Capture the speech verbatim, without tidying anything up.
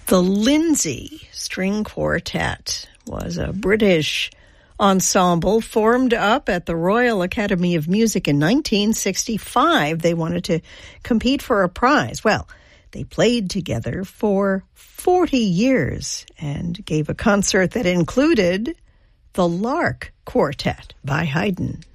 The Lindsay String Quartet was a British ensemble formed up at the Royal Academy of Music in nineteen sixty-five. They wanted to compete for a prize. Well, they played together for forty years and gave a concert that included the Lark Quartet by Haydn.